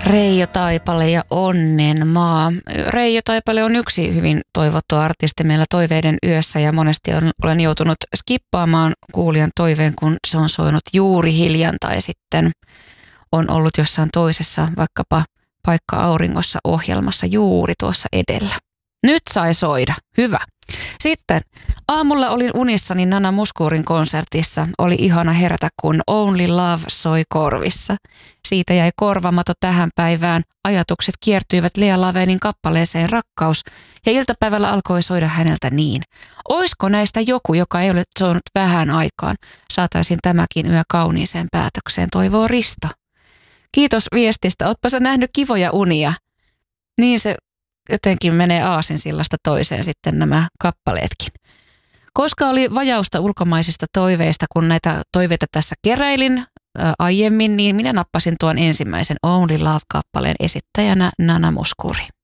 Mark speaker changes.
Speaker 1: Reijo Taipale ja Onnen maa. Reijo Taipale on yksi hyvin toivottu artisti meillä Toiveiden yössä ja monesti olen joutunut skippaamaan kuulijan toiveen, kun se on soinut juuri hiljan tai sitten on ollut jossain toisessa, vaikkapa Paikka auringossa -ohjelmassa juuri tuossa edellä. Nyt sai soida. Hyvä. Sitten aamulla olin unissani Nana Muskuurin konsertissa. Oli ihana herätä, kun Only Love soi korvissa. Siitä jäi korvamato tähän päivään. Ajatukset kiertyivät Lea Lavenin kappaleeseen Rakkaus ja iltapäivällä alkoi soida häneltä niin. Oisko näistä joku, joka ei ole soinut vähän aikaan? Saataisiin tämäkin yö kauniiseen päätökseen, toivoo Risto. Kiitos viestistä. Ootpa sä nähnyt kivoja unia? Niin se jotenkin menee aasinsillasta toiseen sitten nämä kappaleetkin. Koska oli vajausta ulkomaisista toiveista, kun näitä toiveita tässä keräilin aiemmin, niin minä nappasin tuon ensimmäisen Only Love-kappaleen esittäjänä Nana Muskuri.